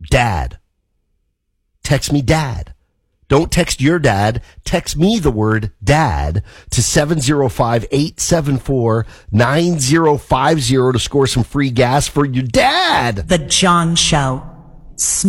Dad. Text me dad. Don't text your dad. Text me the word dad to 705-874-9050 to score some free gas for your dad. The John Show.